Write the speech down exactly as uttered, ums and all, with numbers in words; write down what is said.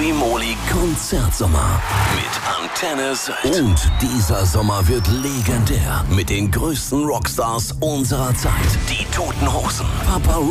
Primoly Konzertsommer mit Antenne Sylt. Und dieser Sommer wird legendär mit den größten Rockstars unserer Zeit. Die Toten Hosen, Papa